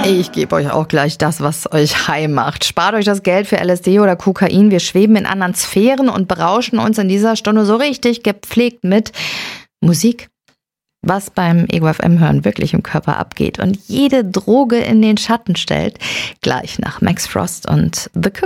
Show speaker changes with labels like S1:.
S1: Ich gebe euch auch gleich das, was euch high macht. Spart euch das Geld für LSD oder Kokain. Wir schweben in anderen Sphären und berauschen uns in dieser Stunde so richtig gepflegt mit Musik. Was beim Ego FM hören wirklich im Körper abgeht und jede Droge in den Schatten stellt. Gleich nach Max Frost und The Cook.